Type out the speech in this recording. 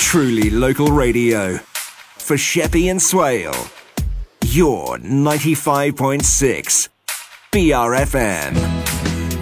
truly local radio. For Sheppey and Swale, your 95.6 BRFM.